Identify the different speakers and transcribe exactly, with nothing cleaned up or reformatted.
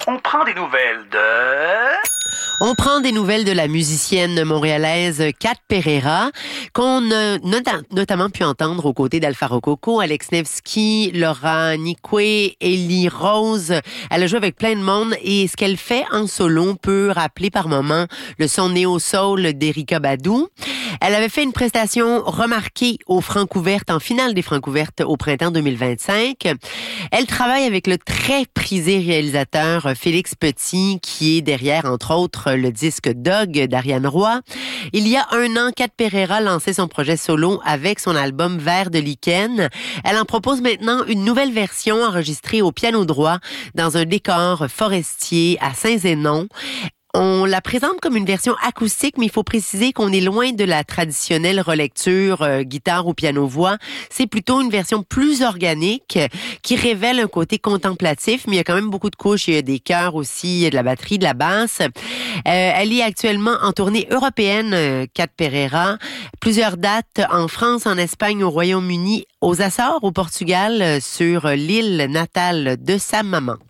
Speaker 1: On prend des nouvelles de...
Speaker 2: On prend des nouvelles de la musicienne montréalaise Kat Pereira, qu'on a not- notamment pu entendre aux côtés d'Alpha Rococo, Alex Nevsky, Laura Nikwe, Ellie Rose. Elle a joué avec plein de monde et ce qu'elle fait en solo peut rappeler par moments le son néo-soul d'Erykah Badu. Elle avait fait une prestation remarquée aux Francouvertes, en finale des Francouvertes au printemps deux mille vingt-cinq. Elle travaille avec le très prisé réalisateur Félix Petit, qui est derrière, entre autres, le disque Dog d'Ariane Roy. Il y a un an, Kat Pereira lançait son projet solo avec son album Vert de lichen. Elle en propose maintenant une nouvelle version enregistrée au piano droit dans un décor forestier à Saint-Zénon. On la présente comme une version acoustique, mais il faut préciser qu'on est loin de la traditionnelle relecture euh, guitare ou piano-voix. C'est plutôt une version plus organique qui révèle un côté contemplatif, mais il y a quand même beaucoup de couches. Il y a des chœurs aussi, il y a de la batterie, de la basse. Euh, elle est actuellement en tournée européenne, euh, Kat Pereira. Plusieurs dates en France, en Espagne, au Royaume-Uni, aux Açores, au Portugal, euh, sur l'île natale de sa maman.